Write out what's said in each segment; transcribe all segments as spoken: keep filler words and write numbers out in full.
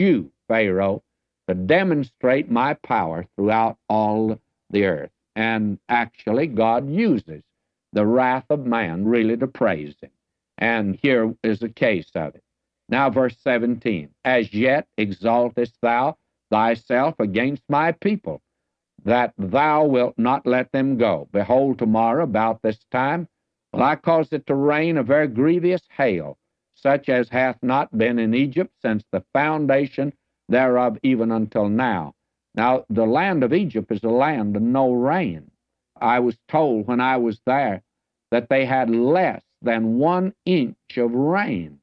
you, Pharaoh, to demonstrate my power throughout all the earth. And actually, God uses the wrath of man really to praise him. And here is a case of it. Now, verse seventeen, as yet exaltest thou thyself against my people, that thou wilt not let them go. Behold, tomorrow about this time will I cause it to rain a very grievous hail, such as hath not been in Egypt since the foundation thereof even until now. Now, the land of Egypt is a land of no rain. I was told when I was there that they had less than one inch of rain.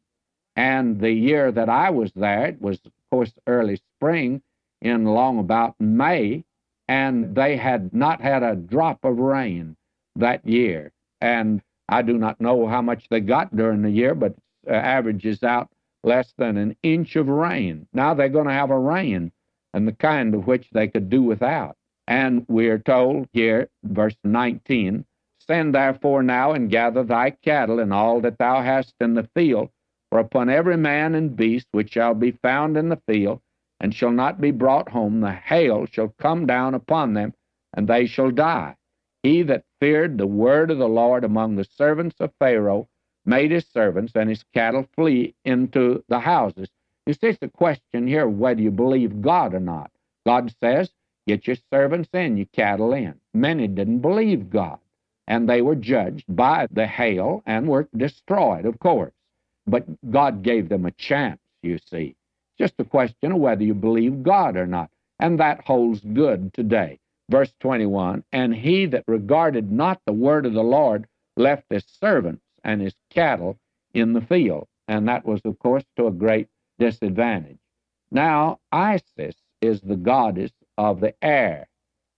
And the year that I was there, it was, of course, early spring in long about May, and they had not had a drop of rain that year. And I do not know how much they got during the year, but uh, averages out less than an inch of rain. Now they're going to have a rain, and the kind of which they could do without. And we are told here, verse nineteen, send therefore now and gather thy cattle and all that thou hast in the field, for upon every man and beast which shall be found in the field, and shall not be brought home, the hail shall come down upon them, and they shall die. He that feared the word of the Lord among the servants of Pharaoh made his servants and his cattle flee into the houses. You see, it's a question here whether you believe God or not. God says, get your servants in, your cattle in. Many didn't believe God, and they were judged by the hail and were destroyed, of course. But God gave them a chance, you see. Just a question of whether you believe God or not. And that holds good today. Verse twenty-one, and he that regarded not the word of the Lord left his servants and his cattle in the field. And that was, of course, to a great disadvantage. Now, Isis is the goddess of the air.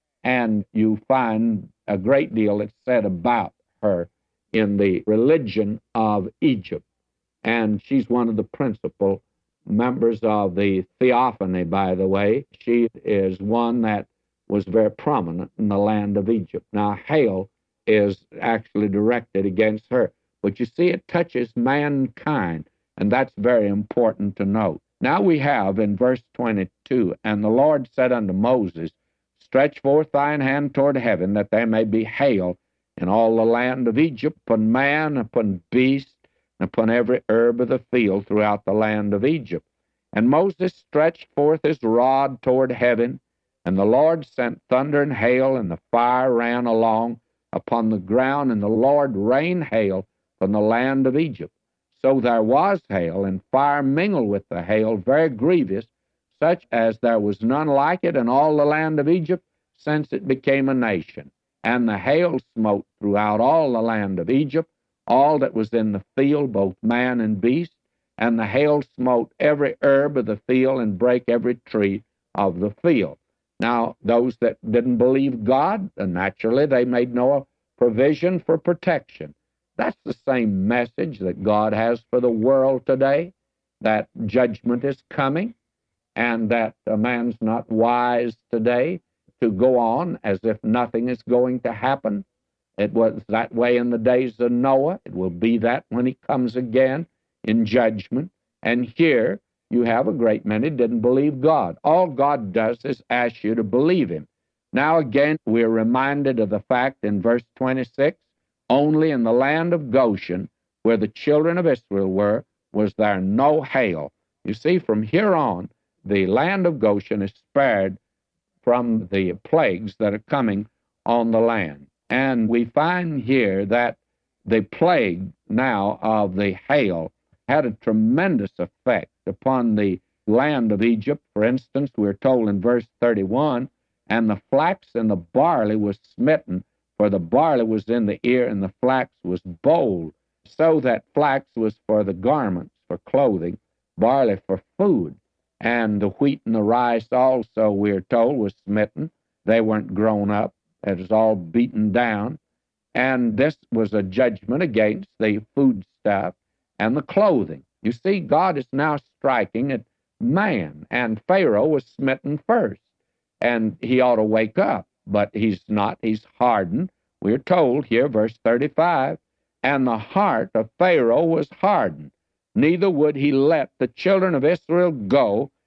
And you find a great deal that's said about her in the religion of Egypt. And she's one of the principal members of the theophany, by the way. She is one that was very prominent in the land of Egypt. Now, hail is actually directed against her. But you see, it touches mankind, and that's very important to note. Now we have in verse twenty-two, and the Lord said unto Moses, stretch forth thine hand toward heaven, that there may be hail in all the land of Egypt, upon man, upon beast, and upon every herb of the field throughout the land of Egypt. And Moses stretched forth his rod toward heaven, and the Lord sent thunder and hail, and the fire ran along upon the ground, and the Lord rained hail from the land of Egypt. So there was hail, and fire mingled with the hail, very grievous, such as there was none like it in all the land of Egypt since it became a nation. And the hail smote throughout all the land of Egypt, all that was in the field, both man and beast, and the hail smote every herb of the field and brake every tree of the field. Now, those that didn't believe God, naturally, they made no provision for protection. That's the same message that God has for the world today, that judgment is coming, and that a man's not wise today to go on as if nothing is going to happen. It was that way in the days of Noah. It will be that when he comes again in judgment. And here you have a great many didn't believe God. All God does is ask you to believe him. Now again, we're reminded of the fact in verse twenty-six, only in the land of Goshen, where the children of Israel were, was there no hail. You see, from here on, the land of Goshen is spared from the plagues that are coming on the land. And we find here that the plague now of the hail had a tremendous effect upon the land of Egypt. For instance, we're told in verse thirty-one, and the flax and the barley was smitten, for the barley was in the ear and the flax was bold, so that flax was for the garments, for clothing, barley for food. And the wheat and the rice also, we're told, was smitten. They weren't grown up. It was all beaten down. And this was a judgment against the food stuff and the clothing. You see, God is now striking at man, and Pharaoh was smitten first. And he ought to wake up, but he's not. He's hardened. We're told here, verse thirty-five, and the heart of Pharaoh was hardened, neither would he let the children of Israel go,